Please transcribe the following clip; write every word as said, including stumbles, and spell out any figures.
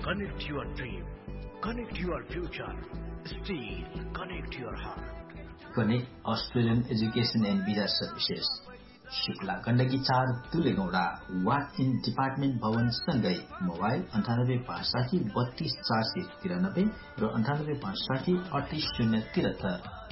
Connect your dream. Connect your future. Steel. Connect your heart. Connect Australian Education and Visa Services. Shukla Gandaki चार तुलेगौड़ा walk in department भवन सँगै mobile अन्ठानब्बे पाँच साठी बत्तीस चार सय तिरानब्बे र अन्ठानब्बे पाँच साठी अडतिस शून्य तिहत्तर।